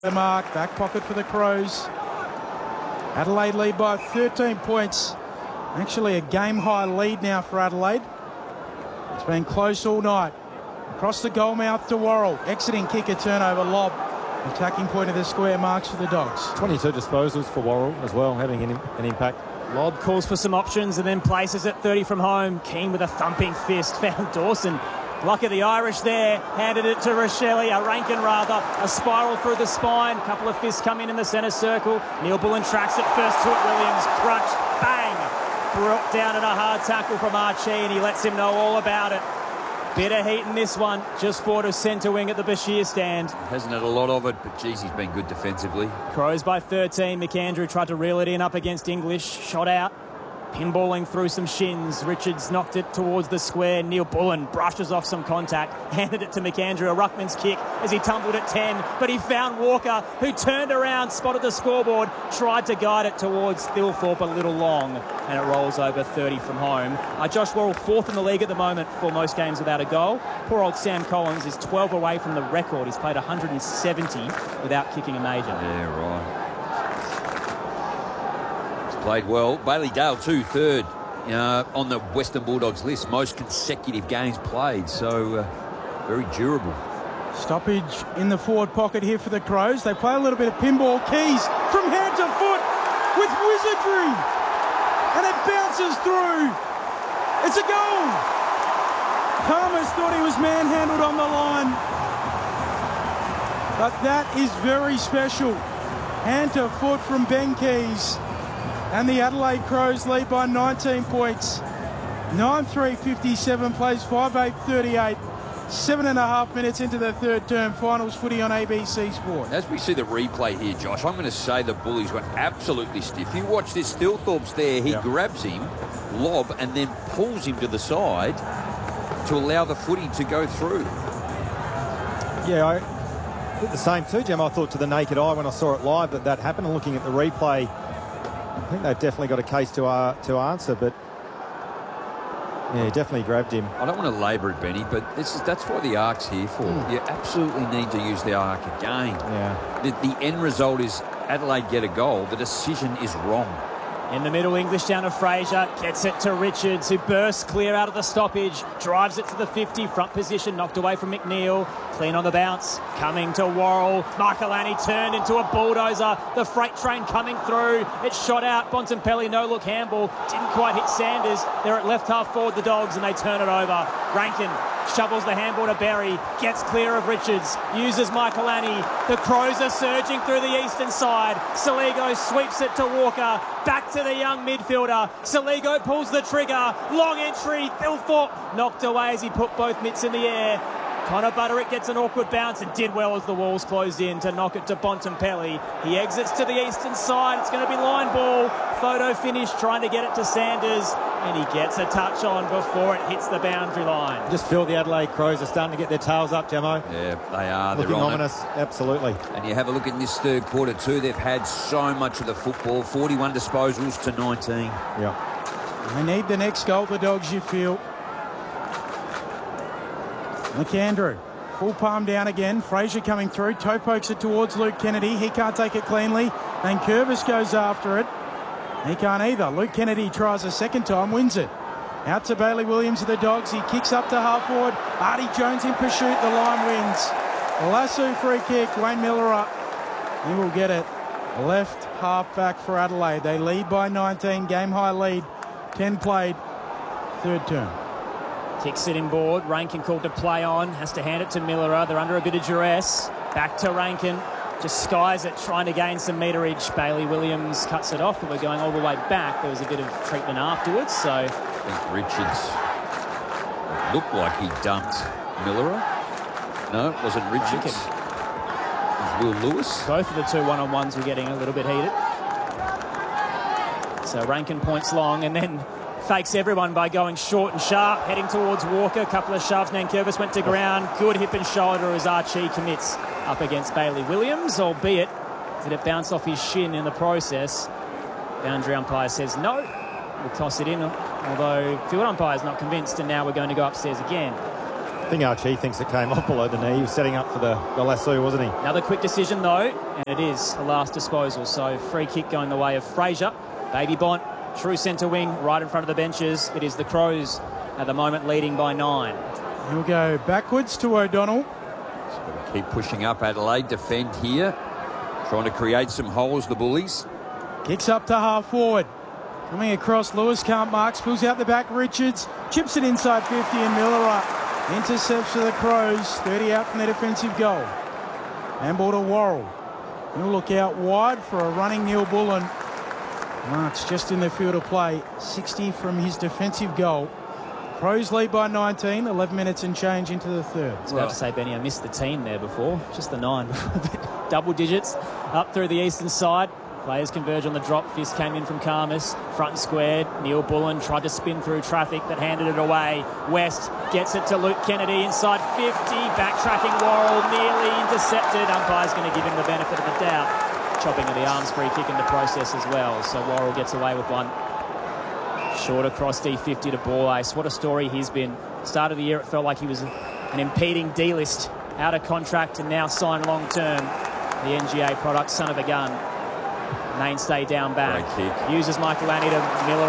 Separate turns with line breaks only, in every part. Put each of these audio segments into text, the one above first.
The mark, back pocket for the Crows. Adelaide lead by 13 points. Actually a game-high lead now for Adelaide. It's been close all night. Across the goal mouth to Worrell. Exiting kicker, turnover, lob. Attacking point of the square marks for the Dogs.
22 disposals for Worrell as well, having an impact.
Lob calls for some options and then places it 30 from home. Keane with a thumping fist. Found Dawson. Luck of the Irish there. Handed it to Rankin rather. A spiral through the spine. Couple of fists come in the centre circle. Neil Bullen tracks it first to it. Williams. Crunch. Bang. Brought down in a hard tackle from Archie, and he lets him know all about it. Bit of heat in this one. Just forward of centre wing at the Bashir stand.
Hasn't had a lot of it, but geez, he's been good defensively.
Crows by 13. McAndrew tried to reel it in up against English. Shot out. Pinballing through some shins. Richards knocked it towards the square. Neil Bullen brushes off some contact. Handed it to McAndrew. A ruckman's kick as he tumbled at 10. But he found Walker, who turned around, spotted the scoreboard, tried to guide it towards Thilthorpe a little long. And it rolls over 30 from home. Josh Worrell, fourth in the league at the moment for most games without a goal. Poor old Sam Collins is 12 away from the record. He's played 170 without kicking a major.
Yeah, right. Played well. Bailey Dale too, third on the Western Bulldogs list. Most consecutive games played, so very durable.
Stoppage in the forward pocket here for the Crows. They play a little bit of pinball. Keys from hand to foot with wizardry. And it bounces through. It's a goal. Palmer's thought he was manhandled on the line. But that is very special. Hand to foot from Ben Keys. And the Adelaide Crows lead by 19 points. 9-3-57 plays 5-8-38. 7.5 minutes into the third term. Finals footy on ABC Sport.
As we see the replay here, Josh, I'm going to say the Bullies went absolutely stiff. You watch this, Thilthorpe's there. He grabs him, lob, and then pulls him to the side to allow the footy to go through.
Yeah, I did the same too, Jim. I thought to the naked eye when I saw it live that happened. And looking at the replay, I think they've definitely got a case to answer, but yeah, he definitely grabbed him.
I don't want to labour it, Benny, but that's what the ARC's here for. You absolutely need to use the ARC again.
Yeah.
The end result is Adelaide get a goal. The decision is wrong.
In the middle, English down to Fraser, gets it to Richards, who bursts clear out of the stoppage, drives it to the 50, front position, knocked away from McNeil, clean on the bounce, coming to Worrell, Michaelani turned into a bulldozer, the freight train coming through, it's shot out, Bontempelli, no look handball, didn't quite hit Sanders, they're at left half forward, the Dogs, and they turn it over. Rankin shovels the handball to Berry, gets clear of Richards, uses Michaelani, the Crows are surging through the eastern side, Saligo sweeps it to Walker, back to the young midfielder, Saligo pulls the trigger, long entry, Thilthorpe knocked away as he put both mitts in the air. Connor Butterick gets an awkward bounce and did well as the walls closed in to knock it to Bontempelli. He exits to the eastern side. It's going to be line ball. Photo finish trying to get it to Sanders. And he gets a touch on before it hits the boundary line.
Just feel the Adelaide Crows are starting to get their tails up, Jamo.
Yeah, they are.
Looking ominous, absolutely.
And you have a look in this third quarter too. They've had so much of the football. 41 disposals to 19.
Yeah.
They need the next goal, the Dogs, you feel. McAndrew, full palm down again. Fraser coming through. Toe pokes it towards Luke Kennedy. He can't take it cleanly. Then Curvis goes after it. He can't either. Luke Kennedy tries a second time, wins it. Out to Bailey Williams of the Dogs. He kicks up to half forward. Artie Jones in pursuit. The line wins. Lasso free kick. Wayne Miller up. He will get it. Left half back for Adelaide. They lead by 19. Game high lead. 10 played. Third term.
Kicks it inboard. Rankin called to play on. Has to hand it to Miller. They're under a bit of duress. Back to Rankin. Just skies it, trying to gain some meterage. Bailey Williams cuts it off, but we're going all the way back. There was a bit of treatment afterwards, so...
I think Richards looked like he dumped Miller. No, it wasn't Richards. It was Will Lewis.
Both of the two one-on-ones were getting a little bit heated. So Rankin points long and then fakes everyone by going short and sharp, heading towards Walker. A couple of shoves. Nankervis went to ground. Good hip and shoulder as Archie commits up against Bailey Williams, albeit did it bounce off his shin in the process. Boundary umpire says no. We'll toss it in, although field umpire is not convinced, and now we're going to go upstairs again.
think Archie thinks it came off below the knee. He was setting up for the lasso, wasn't he?
Another quick decision, though, and it is the last disposal. So free kick going the way of Fraser. Baby Bont, true centre wing, right in front of the benches. It is the Crows at the moment leading by 9.
He'll go backwards to O'Donnell.
Keep pushing up Adelaide. Defend here. Trying to create some holes, the Bullies.
Kicks up to half forward. Coming across, Lewis can't mark. Spills out the back, Richards. Chips it inside 50 and Miller intercepts for the Crows. 30 out from their defensive goal. Handball to Worrell. He'll look out wide for a running Neil Bullen. Marks just in the field of play. 60 from his defensive goal. Crows lead by 19, 11 minutes and change into the third.
I was about to say, Benny, I missed the team there before. Just the 9. Double digits up through the eastern side. Players converge on the drop. Fist came in from Karmas. Front and squared. Neil Bullen tried to spin through traffic but handed it away. West gets it to Luke Kennedy inside 50. Backtracking Worrell. Nearly intercepted. Umpire's going to give him the benefit of the doubt. Chopping of the arms free kick in the process as well. So Worrell gets away with one. Short across D50 to ball ace. What a story he's been. Start of the year, it felt like he was an impeding D-list. Out of contract and now signed long-term. The NGA product, son of a gun. Mainstay down back. Uses Michael Annie to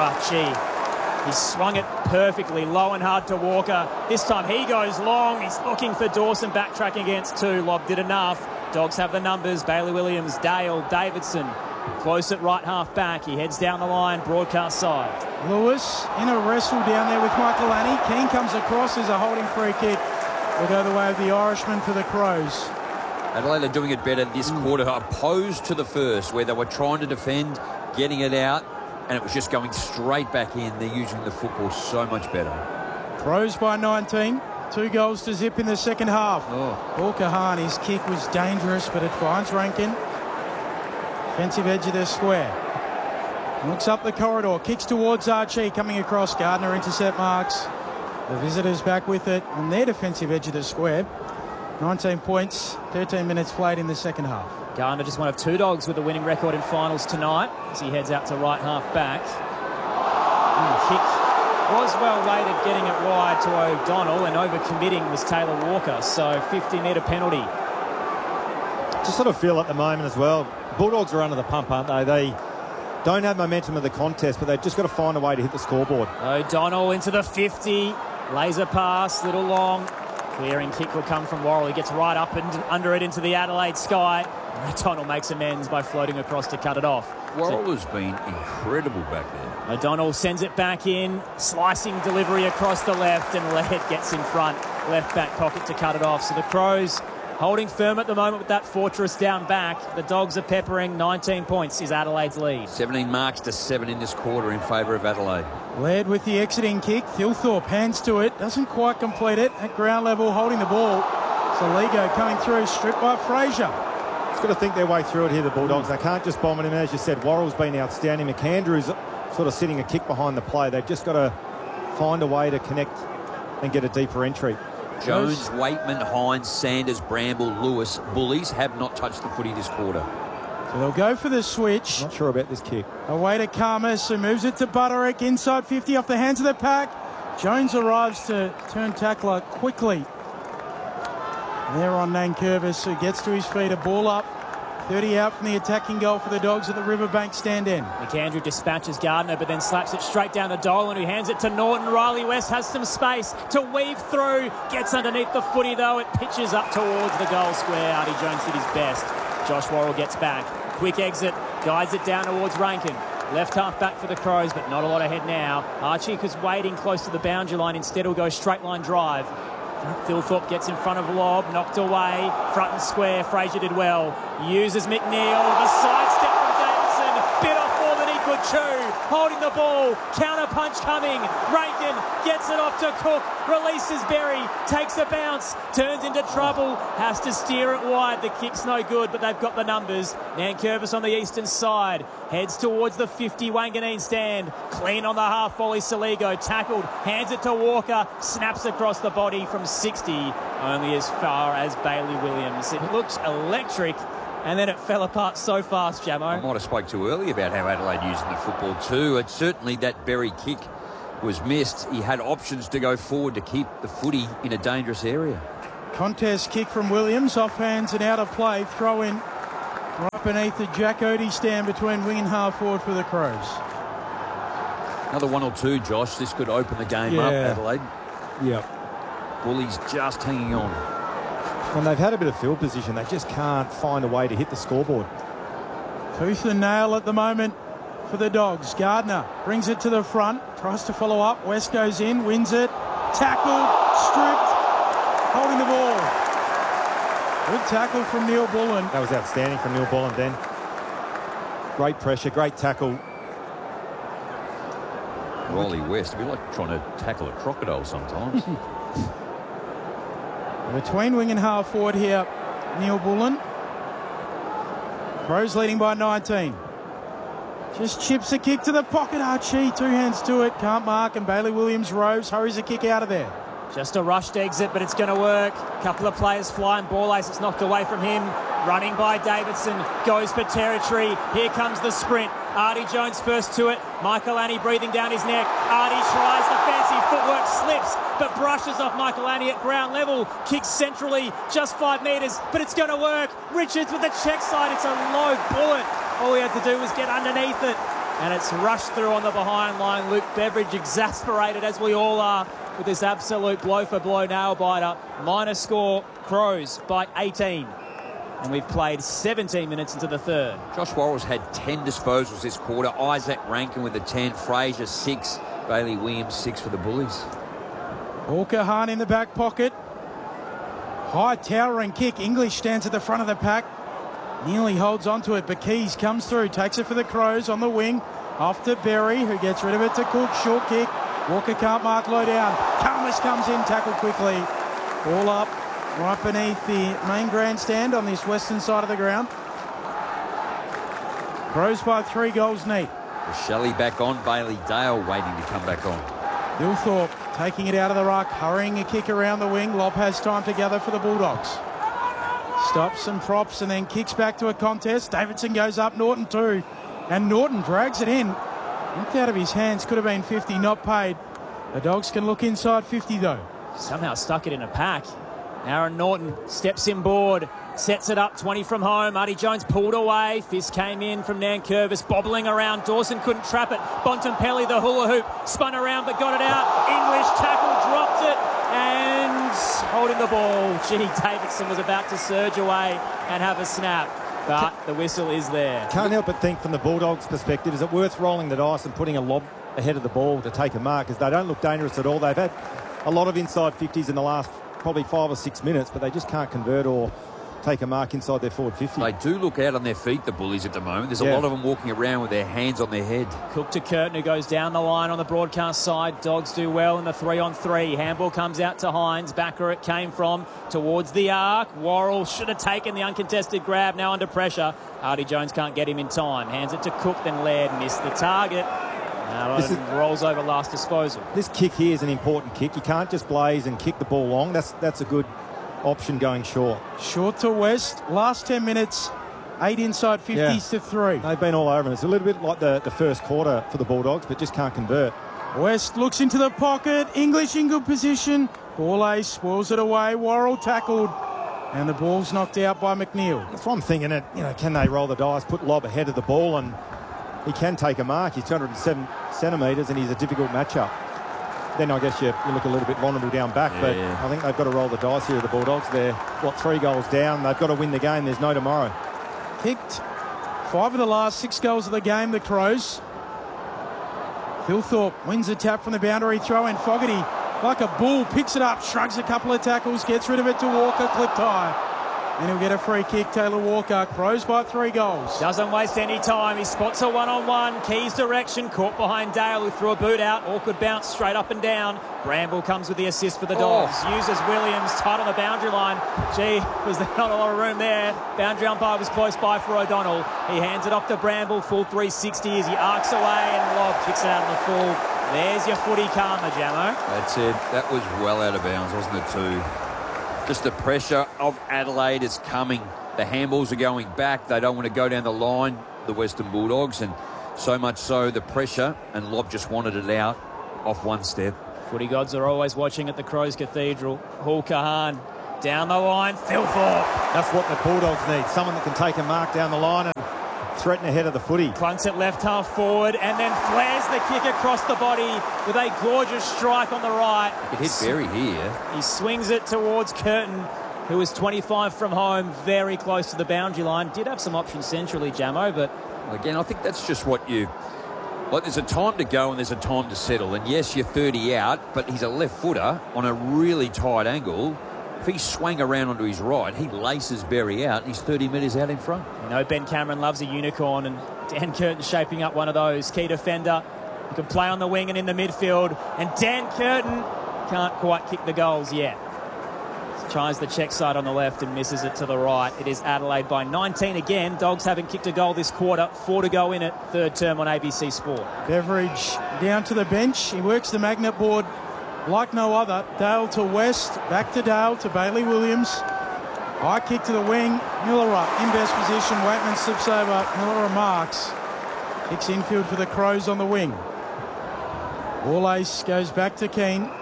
Miller. He swung it perfectly, low and hard to Walker. This time he goes long. He's looking for Dawson, backtracking against 2. Lobb did enough. Dogs have the numbers. Bailey Williams, Dale, Davidson. Close at right half back. He heads down the line, broadcast side.
Lewis in a wrestle down there with Michael Annie. Keane comes across as a holding free kick. Will go the way of the Irishman for the Crows.
Adelaide are doing it better this quarter, opposed to the first, where they were trying to defend, getting it out, and it was just going straight back in. They're using the football so much better.
Crows by 19. 2 goals to zip in the second half. Paul Kahan, his kick was dangerous, but it finds Rankin. Defensive edge of the square. Looks up the corridor, kicks towards Archie, coming across. Gardner intercept marks. The visitors back with it on their defensive edge of the square. 19 points, 13 minutes played in the second half.
Gardner just one of 2 dogs with the winning record in finals tonight as he heads out to right half back. Kick was well rated, getting it wide to O'Donnell, and over-committing was Taylor Walker, so 50-metre penalty.
Just sort of feel at the moment as well, Bulldogs are under the pump, aren't they? They don't have momentum of the contest, but they've just got to find a way to hit the scoreboard.
O'Donnell into the 50. Laser pass, little long. Clearing kick will come from Worrell. He gets right up and under it into the Adelaide sky. O'Donnell makes amends by floating across to cut it off.
Worrell has been incredible back there.
O'Donnell sends it back in. Slicing delivery across the left, and Laird gets in front. Left back pocket to cut it off. So the Crows holding firm at the moment with that fortress down back. The Dogs are peppering. 19 points is Adelaide's lead.
17 marks to 7 in this quarter in favour of Adelaide.
Laird with the exiting kick. Thilthorpe hands to it. Doesn't quite complete it. At ground level, holding the ball. Saligo coming through, stripped by Fraser.
Just got to think their way through it here, the Bulldogs. They can't just bomb it in. As you said, Worrell's been outstanding. McAndrew's sort of sitting a kick behind the play. They've just got to find a way to connect and get a deeper entry.
Jones, Waitman, Hines, Sanders, Bramble, Lewis. Bullies have not touched the footy this quarter.
So they'll go for the switch.
Not sure about this kick.
Away to Karmas, who moves it to Butterick. Inside 50 off the hands of the pack. Jones arrives to turn tackler quickly. There on Nankervis, who gets to his feet. A ball up. 30 out from the attacking goal for the Dogs at the Riverbank stand end.
McAndrew dispatches Gardner, but then slaps it straight down to Dolan, who hands it to Norton. Riley West has some space to weave through. Gets underneath the footy, though. It pitches up towards the goal square. Artie Jones did his best. Josh Worrell gets back. Quick exit. Guides it down towards Rankin. Left half back for the Crows, but not a lot ahead now. Archie is waiting close to the boundary line. Instead, he'll go straight line drive. Thilthorpe gets in front of Lobb, knocked away, front and square. Fraser did well. Uses McNeil, the sidestep from Davidson, bit off more than he could chew. Holding the ball, counter punch coming. Rankin gets it off to Cook, releases Berry, takes a bounce, turns into trouble, has to steer it wide. The kick's no good, but they've got the numbers. Nankervis on the eastern side, heads towards the 50 Wanganeen stand. Clean on the half volley, Saligo tackled, hands it to Walker, snaps across the body from 60, only as far as Bailey Williams. It looks electric, and then it fell apart so fast, Jamo.
I might have spoke too early about how Adelaide using the football too. It's certainly that Berry kick was missed. He had options to go forward to keep the footy in a dangerous area.
Contest kick from Williams, off hands and out of play. Throw in right beneath the Jack Odie stand between wing and half forward for the Crows.
Another 1 or 2, Josh. This could open the game up, Adelaide.
Yep.
Bullies just hanging on.
When they've had a bit of field position, they just can't find a way to hit the scoreboard.
Tooth and nail at the moment for the Dogs. Gardner brings it to the front, tries to follow up. West goes in, wins it. Tackled, stripped, holding the ball. Good tackle from Neil Bullen.
That was outstanding from Neil Bullen then. Great pressure, great tackle.
Rolly West, it'd be like trying to tackle a crocodile sometimes.
Between wing and half forward here, Neil Bullen. Crows leading by 19. Just chips a kick to the pocket. Archie, 2 hands to it. Can't mark, and Bailey Williams roves, hurries a kick out of there.
Just a rushed exit, but it's going to work. Couple of players flying. Ball ace, it's knocked away from him. Running by Davidson, goes for territory. Here comes the sprint. Artie Jones first to it. Michael Annie breathing down his neck. Artie tries the fancy footwork, slips, but brushes off Michael Annie at ground level. Kicks centrally, just 5 metres, but it's going to work. Richards with the check side. It's a low bullet. All he had to do was get underneath it, and it's rushed through on the behind line. Luke Beveridge exasperated, as we all are, with this absolute blow-for-blow nail-biter. Minor score, Crows by 18. And we've played 17 minutes into the third.
Josh Worrell's had 10 disposals this quarter. Isaac Rankin with the 10. Fraser 6. Bailey Williams 6 for the Bullies.
Walker Hahn in the back pocket. High towering kick. English stands at the front of the pack. Nearly holds onto it, but Keys comes through. Takes it for the Crows on the wing. Off to Berry, who gets rid of it to Cook. Short kick. Walker can't mark low down. Kalmus comes in, tackle quickly. Ball up. Right beneath the main grandstand on this western side of the ground. Crows by 3 goals neat.
Shelley back on. Bailey Dale waiting to come back on.
Thilthorpe taking it out of the ruck, hurrying a kick around the wing. Lobb has time to gather for the Bulldogs. Stops and props and then kicks back to a contest. Davidson goes up, Norton too. And Norton drags it in. Knocked out of his hands, could have been 50, not paid. The Dogs can look inside 50 though.
Somehow stuck it in a pack. Aaron Norton steps inboard, sets it up, 20 from home. Artie Jones pulled away. Fist came in from Nankervis, bobbling around. Dawson couldn't trap it. Bontempelli, the hula hoop, spun around but got it out. English tackle, dropped it, and holding the ball. G. Davidson was about to surge away and have a snap, but the whistle is there.
Can't help but think from the Bulldogs' perspective, is it worth rolling the dice and putting a lob ahead of the ball to take a mark? Because they don't look dangerous at all. They've had a lot of inside 50s in the last probably 5 or 6 minutes, but they just can't convert or take a mark inside their forward 50.
They do look out on their feet, the Bullies, at the moment. There's a lot of them walking around with their hands on their head.
Cook to Curtin, who goes down the line on the broadcast side. Dogs do well in the 3-on-3. Handball comes out to Hines. Back where it came from, towards the arc. Worrell should have taken the uncontested grab, now under pressure. Artie Jones can't get him in time. Hands it to Cook, then Laird missed the target. Rolls over last disposal.
This kick here is an important kick. You can't just blaze and kick the ball long. That's a good option going short.
Short to West. Last 10 minutes, 8 inside 50s to 3.
They've been all over him. It's a little bit like the first quarter for the Bulldogs, but just can't convert.
West looks into the pocket. English in good position. Ball ace spoils it away. Worrell tackled. And the ball's knocked out by McNeil.
That's what I'm thinking. Can they roll the dice, put Lobb ahead of the ball, and he can take a mark. He's 207 centimetres and he's a difficult matchup. Then I guess you look a little bit vulnerable down back, but I think they've got to roll the dice here, the Bulldogs. They're, 3 goals down. They've got to win the game. There's no tomorrow.
Kicked 5 of the last 6 goals of the game, the Crows. Thilthorpe wins a tap from the boundary throw in. Fogarty, like a bull, picks it up, shrugs a couple of tackles, gets rid of it to Walker, clipped high. And he'll get a free kick, Taylor Walker. Crows by 3 goals.
Doesn't waste any time. He spots a one-on-one. Keys direction. Caught behind Dale, who threw a boot out. Awkward bounce straight up and down. Bramble comes with the assist for the Dogs. Uses Williams tight on the boundary line. Gee, was there not a lot of room there? Boundary umpire was close by for O'Donnell. He hands it off to Bramble. Full 360 as he arcs away and Lobb kicks it out in the full. There's your footy karma, Jamo.
That's it. That was well out of bounds, wasn't it, too? Just the pressure of Adelaide is coming. The handballs are going back. They don't want to go down the line, the Western Bulldogs, and so much so the pressure, and Lobb just wanted it out. off one step.
Footy gods are always watching at the Crows Cathedral. Hul Kahan down the line. Phil Thorpe.
That's what the Bulldogs need. Someone that can take a mark down the line and threaten ahead of the footy.
Clunks it left half forward and then flares the kick across the body with a gorgeous strike on the right.
It hit Berry here.
He swings it towards Curtin, who was 25 from home, very close to the boundary line. Did have some options centrally, Jamo, but...
Again, I think that's just what you... Like, there's a time to go and there's a time to settle. And yes, you're 30 out, but he's a left footer on a really tight angle. If he swung around onto his right, he laces Berry out and he's 30 metres out in front.
You know, Ben Cameron loves a unicorn, and Dan Curtin shaping up one of those. Key defender who can play on the wing and in the midfield. And Dan Curtin can't quite kick the goals yet. Tries the check side on the left and misses it to the right. It is Adelaide by 19 again. Dogs haven't kicked a goal this quarter. 4 to go in it. Third term on ABC Sport.
Beveridge down to the bench. He works the magnet board like no other. Dale to West. Back to Dale to Bailey Williams. High kick to the wing. Miller in best position. Waitman slips over. Miller marks. Kicks infield for the Crows on the wing. Wallace goes back to Keane.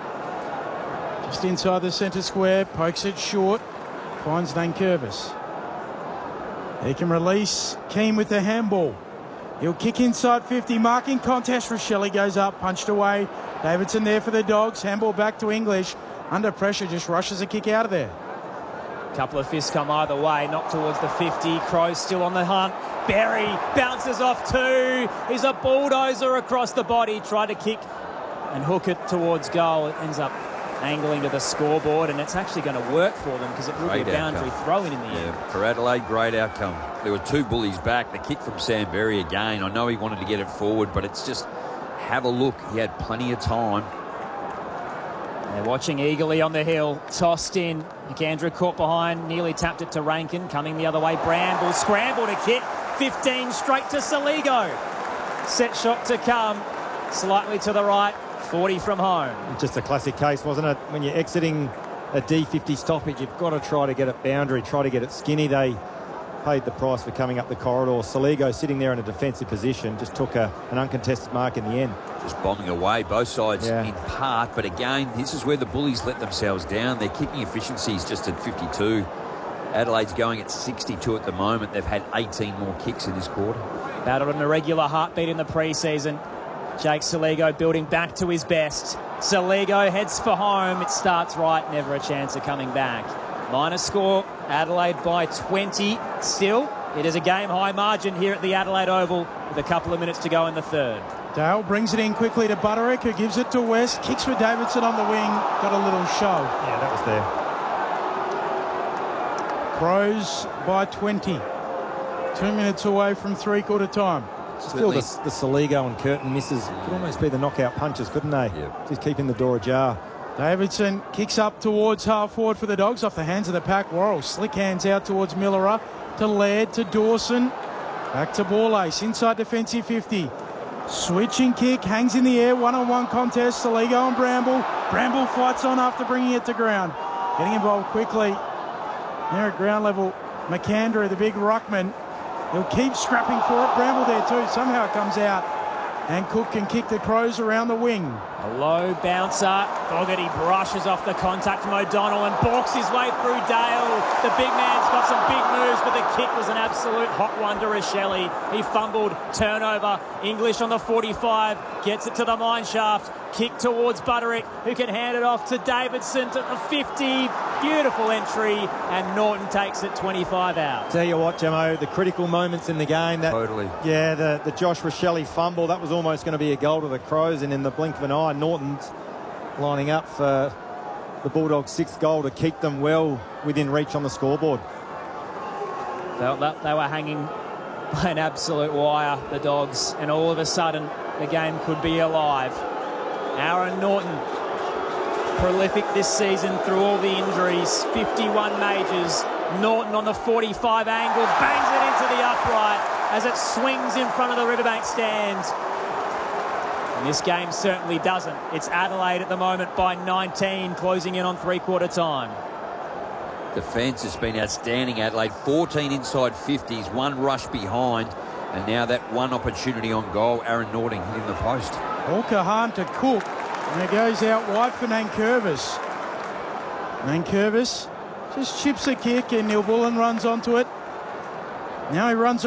Just inside the centre square, pokes it short, finds Nankervis. He can release Keane with the handball. He'll kick inside 50, marking contest. Rochelle goes up, punched away. Davidson there for the Dogs. Handball back to English. Under pressure, just rushes a kick out of there.
Couple of fists come either way, knocked towards the 50. Crows still on the hunt. Berry bounces off 2. He's a bulldozer across the body. Tried to kick and hook it towards goal. It ends up angling to the scoreboard, and it's actually going to work for them because it will be a boundary throw-in in the end.
For Adelaide, great outcome. There were 2 bullies back. The kick from Sam Berry again. I know he wanted to get it forward, but it's just, have a look. He had plenty of time.
They're watching eagerly on the hill. Tossed in. McAndrew caught behind. Nearly tapped it to Rankin. Coming the other way. Bramble. Scramble to kick. 15 straight to Saligo. Set shot to come. Slightly to the right. 40 from home.
Just a classic case, wasn't it? When you're exiting a D50 stoppage, you've got to try to get it boundary, try to get it skinny. They paid the price for coming up the corridor. Saligo sitting there in a defensive position, just took an uncontested mark in the end.
Just bombing away, both sides in part. But again, this is where the bullies let themselves down. Their kicking efficiency is just at 52. Adelaide's going at 62 at the moment. They've had 18 more kicks in this quarter.
Battled an irregular heartbeat in the pre-season. Jake Saligo building back to his best. Saligo heads for home. It starts right, never a chance of coming back. Minor score, Adelaide by 20. Still, it is a game-high margin here at the Adelaide Oval with a couple of minutes to go in the third.
Dale brings it in quickly to Butterick, who gives it to West. Kicks for Davidson on the wing. Got a little shove.
Yeah, that was there.
Crows by 20. 2 minutes away from three-quarter time.
Still, the Saligo and Curtin misses could almost be the knockout punches, couldn't they?
Yeah.
Just keeping the door ajar.
Davidson kicks up towards half forward for the Dogs off the hands of the pack. Worrell slick hands out towards Miller, to Laird, to Dawson. Back to Borlace, inside defensive 50. Switching kick, hangs in the air, one-on-one contest. Saligo and Bramble. Bramble fights on after bringing it to ground. Getting involved quickly. There at ground level, McAndrew, the big ruckman. He'll keep scrapping for it. Bramble there too. Somehow it comes out. And Cook can kick the Crows around the wing.
A low bouncer. Fogarty brushes off the contact from O'Donnell and balks his way through Dale. The big man's got some big moves, but the kick was an absolute hot one to Rochelle. He fumbled. Turnover. English on the 45. Gets it to the mine shaft. Kick towards Butterick, who can hand it off to Davidson to the 50. Beautiful entry, and Norton takes it 25 out.
Tell you what, Jamo, the critical moments in the game.
Totally.
Yeah, the Josh Rochelle fumble, that was almost going to be a goal to the Crows, and in the blink of an eye, Norton's lining up for the Bulldogs' 6th goal to keep them well within reach on the scoreboard.
Felt that they were hanging by an absolute wire, the Dogs, and all of a sudden the game could be alive. Aaron Norton, prolific this season through all the injuries, 51 majors. Norton on the 45 angle, bangs it into the upright as it swings in front of the Riverbank stand. And this game certainly doesn't. It's Adelaide at the moment by 19, closing in on three-quarter time.
Defence has been outstanding, Adelaide. 14 inside 50s, 1 rush behind, and now that one opportunity on goal, Aaron Norton hitting the post.
Paul Kahan to Cook. And it goes out wide for Nankervis. Nankervis just chips a kick and Neil Bullen runs onto it. Now he runs